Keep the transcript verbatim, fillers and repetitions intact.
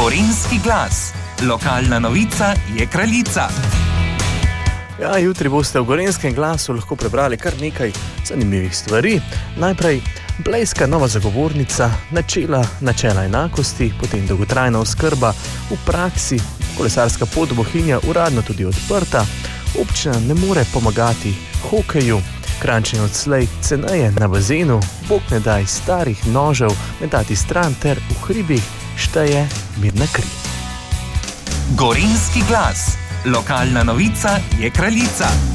Gorenjski glas. Lokalna novica je kraljica. Ja, jutri boste v Gorenjskem glasu lahko prebrali kar nekaj zanimivih stvari. Najprej blejska nova zagovornica, načela, načela enakosti, potem dolgotrajna oskrba v praksi, kolesarska pot do Bohinja uradno tudi odprta, občina ne more pomagati hokeju, Kranjčani odslej ceneje na bazenu, Bog ne daj starih nožev metati stran ter v hribih šteje mirna kri. Gorenjski glas. Lokalna novica je kraljica.